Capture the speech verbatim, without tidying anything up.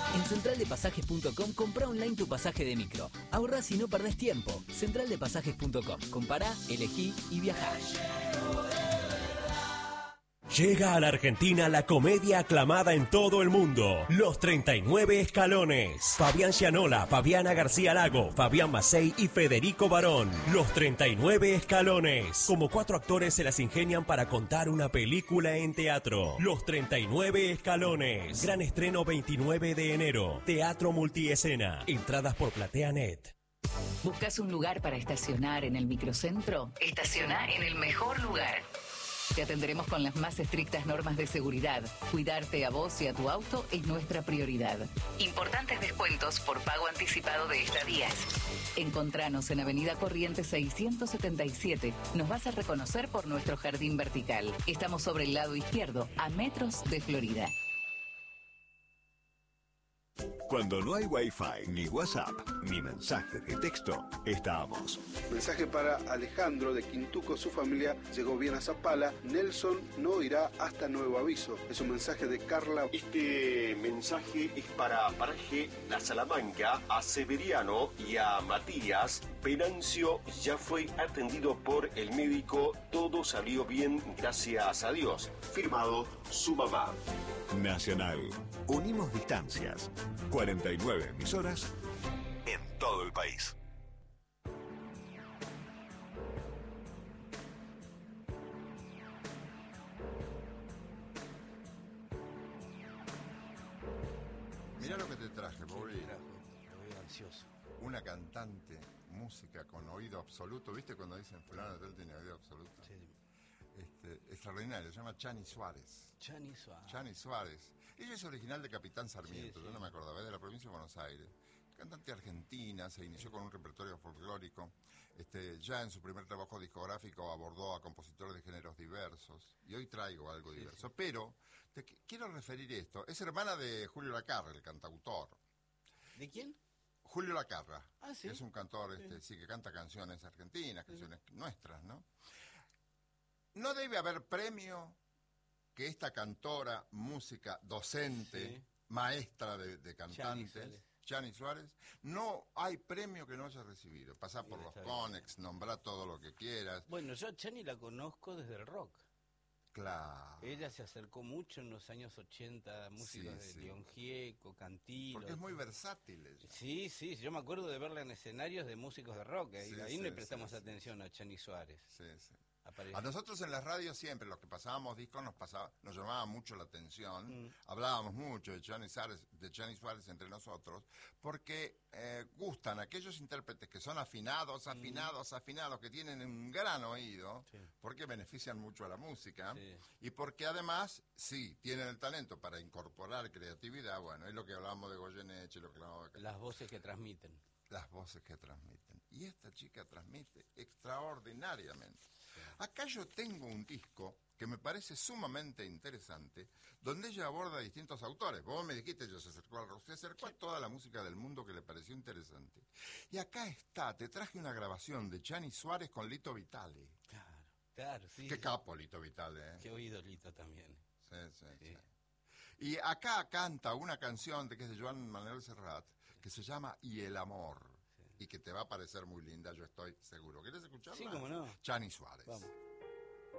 En central de pasajes punto com compra online tu pasaje de micro. Ahorrás y no perdés tiempo. central de pasajes punto com. Compará, elegí y viajá. Llega a la Argentina la comedia aclamada en todo el mundo, Los treinta y nueve Escalones. Fabián Gianola, Fabiana García Lago, Fabián Macei y Federico Barón. Los treinta y nueve Escalones. Como cuatro actores se las ingenian para contar una película en teatro. Los treinta y nueve Escalones. Gran estreno veintinueve de enero. Teatro multiescena. Entradas por PlateaNet. ¿Buscas un lugar para estacionar en el microcentro? Estaciona en el mejor lugar. Te atenderemos con las más estrictas normas de seguridad. Cuidarte a vos y a tu auto es nuestra prioridad. Importantes descuentos por pago anticipado de estadías. Encontranos en Avenida Corrientes seiscientos setenta y siete. Nos vas a reconocer por nuestro jardín vertical. Estamos sobre el lado izquierdo, a metros de Florida. Cuando no hay Wi-Fi, ni WhatsApp, ni mensaje de texto, estamos. Mensaje para Alejandro de Quintuco, su familia llegó bien a Zapala. Nelson no irá hasta nuevo aviso. Es un mensaje de Carla. Este mensaje es para Paraje La Salamanca, a Severiano y a Matías. Venancio ya fue atendido por el médico, todo salió bien, gracias a Dios. Firmado su mamá. Nacional. Unimos distancias. cuarenta y nueve emisoras en todo el país. Mirá lo que te traje, Bobby. Lo veo ansioso. Una cantante, música con oído absoluto. ¿Viste cuando dicen fulano de tal tiene oído absoluto? Sí. Este, extraordinario, se llama Chani Suárez. Chani Suárez. Chani Suárez. Ella es original de Capitán Sarmiento, Sí, sí. yo no me acordaba, es de la provincia de Buenos Aires. Cantante argentina, se inició con un repertorio folclórico. Este, ya en su primer trabajo discográfico abordó a compositores de géneros diversos. Y hoy traigo algo Sí, diverso. sí. Pero te qu- quiero referir esto. Es hermana de Julio Lacarra, el cantautor. ¿De quién? Julio Lacarra. Ah, ¿sí? Que es un cantor Sí. este, sí, que canta canciones argentinas, canciones nuestras, ¿no? No debe haber premio que esta cantora, música, docente, Sí. maestra de, de Chani cantantes, Suárez. Chani Suárez, no hay premio que no haya recibido. Pasá por Sí, los está bien. Conex, nombrá todo lo que quieras. Bueno, yo a Chani la conozco desde el rock. Claro. Ella se acercó mucho en los años ochenta a músicos Sí, de sí. León Gieco, Cantilo. Porque es muy versátil ella. Sí, sí, yo me acuerdo de verla en escenarios de músicos de rock. Ahí, Sí, ahí sí, le prestamos sí, sí. atención a Chani Suárez. Sí, sí. Apareció. A nosotros en las radios siempre, los que pasábamos discos, nos pasaba, nos llamaba mucho la atención. Mm. Hablábamos mucho de Chani Suárez, de Chani Suárez entre nosotros, porque eh, gustan aquellos intérpretes que son afinados, afinados, afinados, que tienen un gran oído, Sí. porque benefician mucho a la música, Sí. y porque además, sí, tienen el talento para incorporar creatividad. Bueno, es lo que hablábamos de Goyeneche, lo que hablábamos de Las voces que transmiten. las voces que transmiten. Y esta chica transmite extraordinariamente. Acá yo tengo un disco que me parece sumamente interesante, donde ella aborda a distintos autores. Vos me dijiste, ella se acercó al rock, se acercó a toda la música del mundo que le pareció interesante. Y acá está, te traje una grabación de Chani Suárez con Lito Vitale. Claro, claro, sí. Qué sí. capo Lito Vitale, ¿eh? Qué oído Lito también. Sí, sí, Sí. sí. Y acá canta una canción de que es de Joan Manuel Serrat, que se llama Y el amor, y que te va a parecer muy linda, yo estoy seguro. ¿Querés escucharla? Sí, cómo no. Chani Suárez. Vamos.